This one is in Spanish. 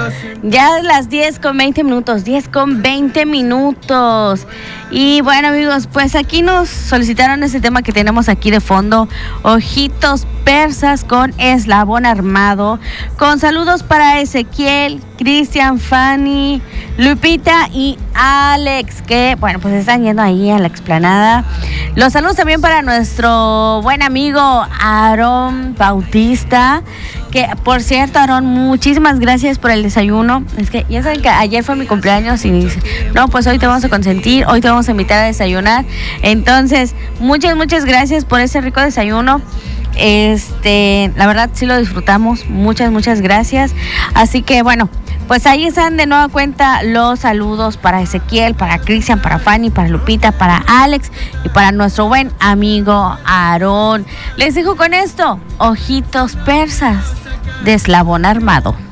Ya las 10:20, 10:20. Y bueno, amigos, pues aquí nos solicitaron ese tema que tenemos aquí de fondo, Ojitos Persas con Eslabón Armado, con saludos para Ezequiel, Cristian, Fanny, Lupita y Alex, que bueno, pues están yendo ahí a la explanada. Los saludos también para nuestro buen amigo Aarón Bautista, que por cierto, Aarón, muchísimas gracias por el desayuno. Es que ya saben que ayer fue mi cumpleaños y dice, no, pues hoy te vamos a consentir, hoy te vamos a invitar a desayunar. Entonces, muchas gracias por ese rico desayuno. La verdad sí lo disfrutamos, muchas gracias. Así que bueno, pues ahí están de nueva cuenta los saludos para Ezequiel, para Cristian, para Fanny, para Lupita, para Alex y para nuestro buen amigo Aarón. Les dejo con esto, Ojitos Persas de Eslabón Armado.